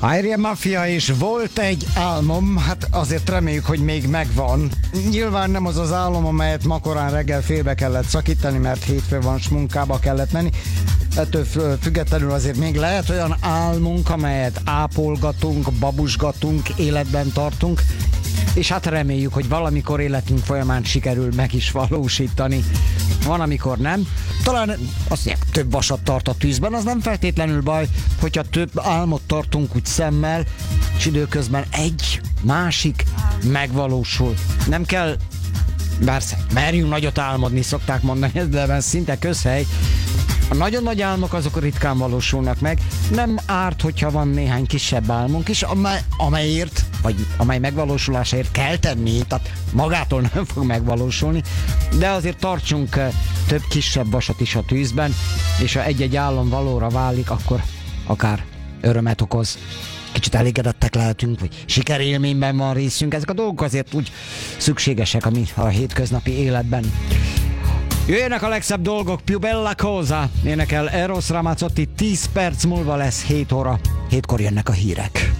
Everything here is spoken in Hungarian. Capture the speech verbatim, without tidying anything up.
Aria Mafia és volt egy álmom, hát azért reméljük, hogy még megvan. Nyilván nem az az álom, amelyet ma korán reggel félbe kellett szakítani, mert hétfő van, s munkába kellett menni. Ettől függetlenül azért még lehet olyan álmunk, amelyet ápolgatunk, babusgatunk, életben tartunk, és hát reméljük, hogy valamikor életünk folyamán sikerül meg is valósítani. Van, amikor nem. Talán azt mondják, több vasat tart a tűzben, az nem feltétlenül baj, hogyha több álmot tartunk úgy szemmel, és időközben egy, másik megvalósul. Nem kell, bár merjünk nagyot álmodni, szokták mondani, de szinte közhely. A nagyon nagy álmok azok ritkán valósulnak meg. Nem árt, hogyha van néhány kisebb álmunk is, amely, amelyért, vagy amely megvalósulásáért kell tenni, tehát magától nem fog megvalósulni, de azért tartsunk több kisebb vasat is a tűzben, és ha egy-egy álom valóra válik, akkor akár örömet okoz. Kicsit elégedettek lehetünk, vagy sikerélményben van részünk. Ezek a dolgok azért úgy szükségesek a mi a hétköznapi életben. Jöjjenek a legszebb dolgok, Più Bella Cosa, énekel Eros Ramazzotti, tíz perc múlva lesz hét óra, hétkor jönnek a hírek.